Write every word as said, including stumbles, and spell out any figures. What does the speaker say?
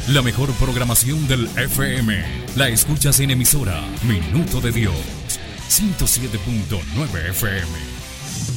La mejor programación del F M la escuchas en emisora Minuto de Dios, ciento siete punto nueve F M.